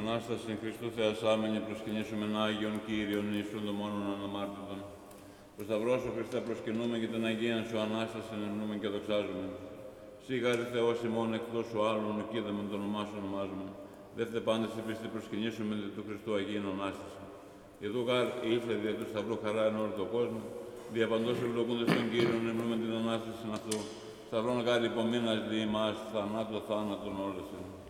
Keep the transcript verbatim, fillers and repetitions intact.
Ανάσταση Χριστού Θεασάμενη προσκυνήσουμε Άγιον Κύριον Ιησούν το μόνον αναμάρτητον. Το Σταυρό σου Χριστέ προσκυνούμε και την Αγίαν σου Ανάσταση εννοούμε και δοξάζουμε. Σίγαρη Θεός ημών εκτός σου άλλων, οκείδαμε το όνομά σου ονομάζουμε. Δεύτε πάντες η πίστη προσκυνήσουμε δι' του Χριστού Αγίην Ανάσταση. Εδώ γάρ ήλθε δια του Σταυρού χαρά εν όλο τον κόσμο, δια παντός ευλογούντες των Κύριων εννοούμε την Ανάσταση αυτού. Σταυρών γάρ υπομείνας δι' ημάς, θανάτω θάνατον όλεσιν.